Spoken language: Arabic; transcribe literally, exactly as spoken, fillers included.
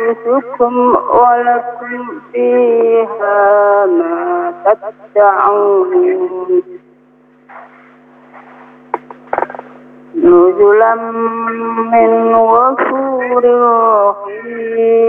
أنفسكم ولكم فيها ما تدعون نزلا من غفور رحيم